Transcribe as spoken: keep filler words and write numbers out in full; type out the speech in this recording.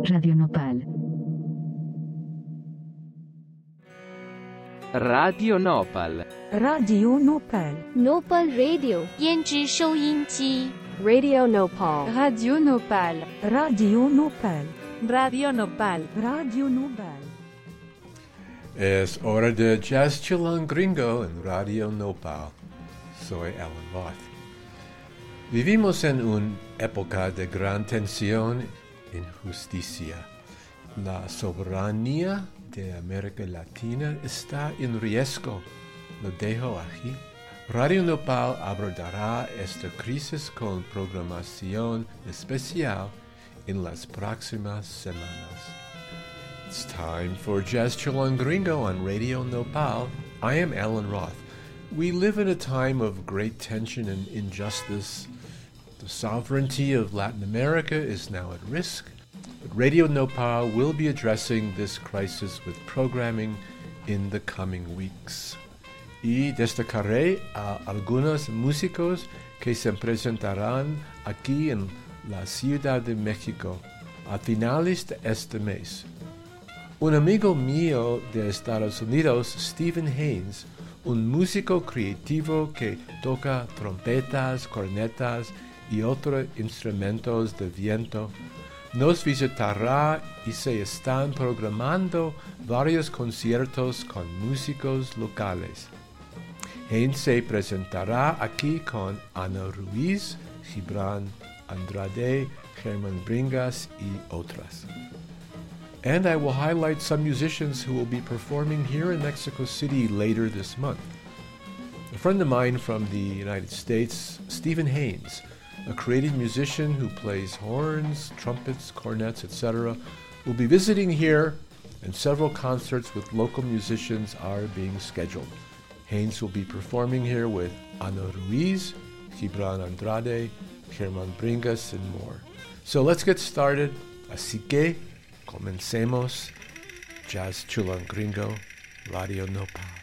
Radio Nopal. Radio Nopal. Radio Nopal. Nopal Radio 胭脂收音机 Radio Nopal. Radio Nopal. Radio Nopal. Radio Nopal. Radio Nopal. Es hora de Jazz Chilangringo en Radio Nopal. Soy Alan Roth. Vivimos en una época de gran tensión e injusticia. La soberanía de América Latina está en riesgo. Lo dejo aquí. Radio Nopal abordará esta crisis con programación especial en las próximas semanas. It's time for Jazz Chilangringo on Radio Nopal. I am Alan Roth. We live in a time of great tension and injustice. The sovereignty of Latin America is now at risk. But Radio Nopal will be addressing this crisis with programming in the coming weeks. Y destacaré a algunos músicos que se presentarán aquí en la Ciudad de México a finales de este mes. Un amigo mío de Estados Unidos, Stephen Haynes, un músico creativo que toca trompetas, cornetas y otros instrumentos de viento, nos visitará y se están programando varios conciertos con músicos locales. Haynes se presentará aquí con Ana Ruiz, Gibran Andrade, Germán Bringas y otras. And I will highlight some musicians who will be performing here in Mexico City later this month. A friend of mine from the United States, Stephen Haynes, a creative musician who plays horns, trumpets, cornets, et cetera, will be visiting here, and several concerts with local musicians are being scheduled. Haynes will be performing here with Ana Ruiz, Gibran Andrade, Germán Bringas, and more. So let's get started. Así que comencemos. Jazz Chilangringo, Radio Nopal.